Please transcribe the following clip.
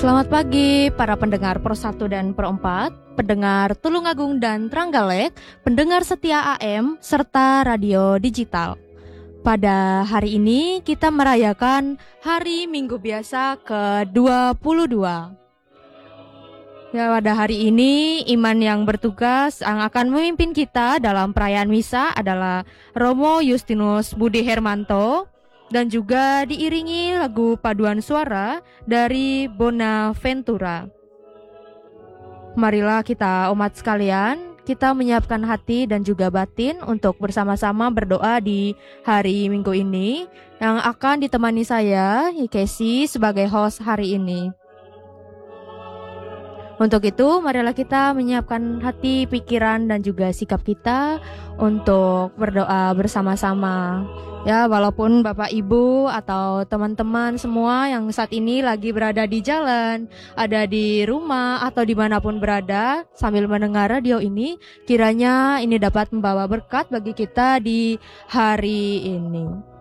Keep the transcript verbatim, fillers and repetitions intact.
Selamat pagi para pendengar Pro satu dan Pro empat, pendengar Tulungagung dan Trenggalek, pendengar setia A M, serta radio digital. Pada hari ini kita merayakan Hari Minggu Biasa ke dua puluh dua. Ya, pada hari ini iman yang bertugas yang akan memimpin kita dalam perayaan misa adalah Romo Justinus Budi Hermanto, dan juga diiringi lagu paduan suara dari Bonaventura. Marilah kita umat sekalian, kita menyiapkan hati dan juga batin untuk bersama-sama berdoa di hari Minggu ini, yang akan ditemani saya, Ikesi, sebagai host hari ini. Untuk itu, marilah kita menyiapkan hati, pikiran, dan juga sikap kita untuk berdoa bersama-sama. Ya, walaupun Bapak Ibu atau teman-teman semua yang saat ini lagi berada di jalan, ada di rumah atau dimanapun berada sambil mendengar radio ini, kiranya ini dapat membawa berkat bagi kita di hari ini.